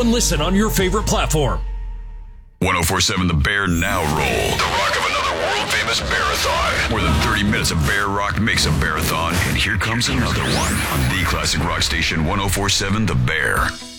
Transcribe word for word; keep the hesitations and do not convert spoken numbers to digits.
and listen on your favorite platform. one oh four point seven The Bear now roll. The rock of another world-famous bearathon. More than thirty minutes of bear rock makes a bearathon, and here comes another one on the classic rock station one oh four point seven The Bear.